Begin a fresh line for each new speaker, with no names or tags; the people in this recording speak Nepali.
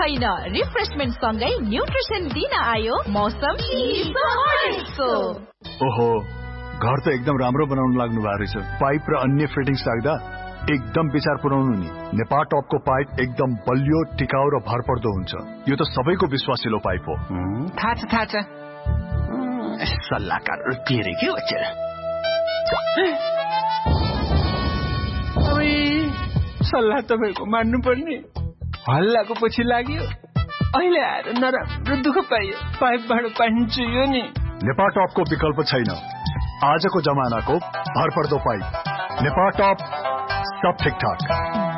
होइन, रिफ्रेशमेन्ट सँगै न्युट्रिसन दिन आयो मौसम चिसो।
ओहो, घर त एकदम राम्रो बनाउन लाग्नु भएको रहेछ। पाइप र अन्य फिटिङ्स राख्दा एकदम विचार पुर्याउनु नि। नेपाल टपको पाइप एकदम बलियो, टिकाउ र भरपर्दो हुन्छ। यो त सबैको विश्वासिलो पाइप हो।
थाहा छ। सल्लाहकार तेरे के बच्चा। सल्लाह तपाईको मान्नु पर्ने। हल्लाको पछि लाग्यो, अहिले आएर नराम्रो दुःख पाइयो। पाइपबाट पानी चुहियो नि।
नेपाल टपको विकल्प छैन। आजको जमानाको भरपर्दो पाइप नेपाल टप, सब ठिकठाक।